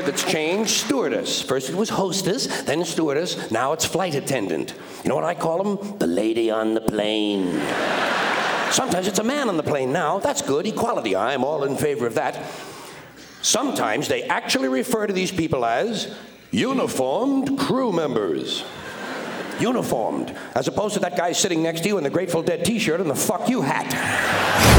word that's changed? Stewardess. First it was hostess, then stewardess, now it's flight attendant. You know what I call them? The lady on the plane. Sometimes it's a man on the plane now. That's good, equality. I'm all in favor of that. Sometimes they actually refer to these people as uniformed crew members. Uniformed, as opposed to that guy sitting next to you in the Grateful Dead t-shirt and the fuck you hat.